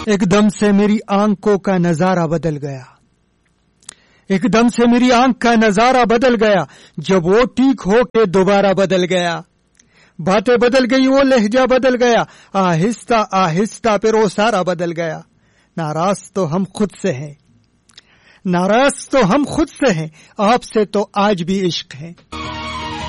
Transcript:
एकदम से मेरी आंखों का नजारा बदल गया, एकदम से मेरी आंख का नजारा बदल गया। जब वो ठीक हो के दोबारा बदल गया, बातें बदल गई, वो लहजा बदल गया, आहिस्ता आहिस्ता फिर वो सारा बदल गया। नाराज तो हम खुद से हैं, नाराज तो हम खुद से हैं, आपसे तो आज भी इश्क है।